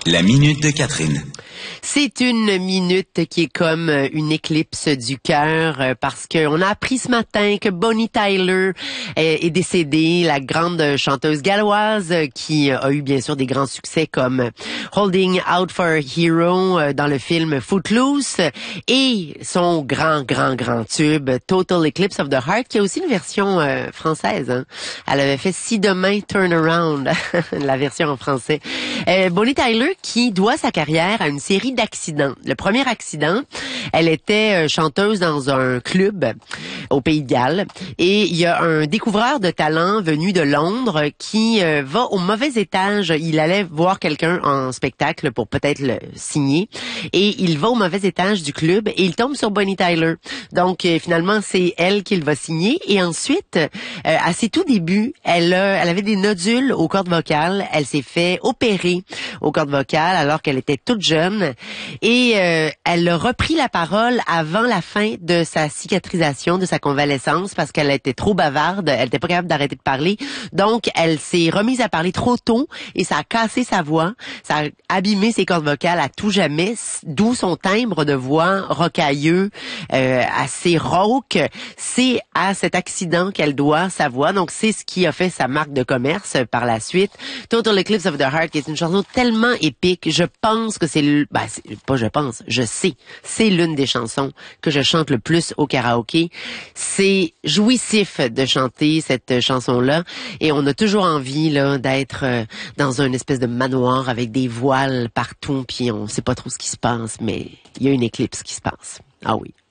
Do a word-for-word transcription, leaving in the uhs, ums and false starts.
La minute de Catherine. C'est une minute qui est comme une éclipse du cœur parce qu'on a appris ce matin que Bonnie Tyler est décédée, la grande chanteuse galloise qui a eu bien sûr des grands succès comme Holding Out for a Hero dans le film Footloose et son grand, grand, grand tube Total Eclipse of the Heart qui a aussi une version euh, française. Hein. Elle avait fait Si demain Turn Around, la version en français. Euh, Bonnie Tyler qui doit sa carrière à une série d'accidents. Le premier accident, elle était chanteuse dans un club au Pays de Galles et il y a un découvreur de talent venu de Londres qui euh, va au mauvais étage. Il allait voir quelqu'un en spectacle pour peut-être le signer et il va au mauvais étage du club et il tombe sur Bonnie Tyler. Donc euh, finalement, c'est elle qu'il va signer et ensuite, euh, à ses tout débuts, elle, a, elle avait des nodules aux cordes vocales. Elle s'est fait opérer aux cordes vocales alors qu'elle était toute jeune et euh, elle a repris la parole avant la fin de sa cicatrisation, de sa convalescence parce qu'elle était trop bavarde, elle était pas capable d'arrêter de parler. Donc elle s'est remise à parler trop tôt et ça a cassé sa voix, ça a abîmé ses cordes vocales à tout jamais, d'où son timbre de voix rocailleux, euh, assez rauque. C'est à cet accident qu'elle doit sa voix. Donc c'est ce qui a fait sa marque de commerce par la suite. Total Eclipse of the Heart qui est une chanson tellement épique, je pense que c'est le, ben, c'est, pas je pense, je sais, c'est l'une des chansons que je chante le plus au karaoké. C'est jouissif de chanter cette chanson-là et on a toujours envie là d'être euh, dans une espèce de manoir avec des voiles partout puis on sait pas trop ce qui se passe, mais il y a une éclipse qui se passe. Ah oui.